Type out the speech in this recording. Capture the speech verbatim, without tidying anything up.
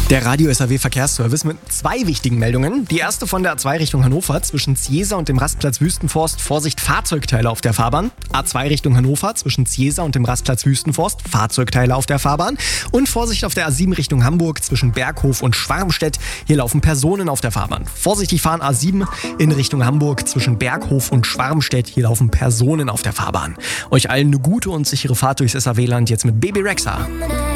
Der Radio-S A W Verkehrsservice mit zwei wichtigen Meldungen. Die erste von der A zwei Richtung Hannover zwischen Ziesa und dem Rastplatz Wüstenforst. Vorsicht, Fahrzeugteile auf der Fahrbahn. A zwei Richtung Hannover zwischen Ziesa und dem Rastplatz Wüstenforst. Fahrzeugteile auf der Fahrbahn. Und Vorsicht auf der A sieben Richtung Hamburg zwischen Berghof und Schwarmstedt. Hier laufen Personen auf der Fahrbahn. Vorsichtig fahren A sieben in Richtung Hamburg zwischen Berghof und Schwarmstedt. Hier laufen Personen auf der Fahrbahn. Euch allen eine gute und sichere Fahrt durchs S A W-Land jetzt mit Baby Rexha.